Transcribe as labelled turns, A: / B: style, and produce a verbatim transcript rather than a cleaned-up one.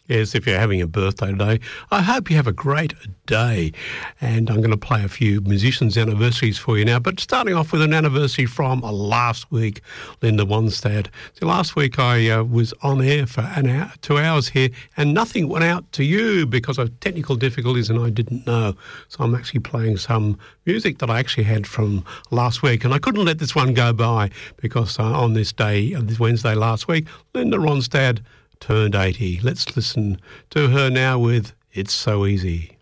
A: Yes, if you're having a birthday today, I hope you have a great day. And I'm going to play a few musicians' anniversaries for you now. But starting off with an anniversary from last week, Linda Ronstadt. So last week I uh, was on air for an hour, two hours here, and nothing went out to you because of technical difficulties, and I didn't know. So I'm actually playing some music that I actually had from last week, and I couldn't let this one go by because uh, on this day, uh, this Wednesday last week, Linda Ronstadt turned eighty. Let's listen to her now with It's So Easy.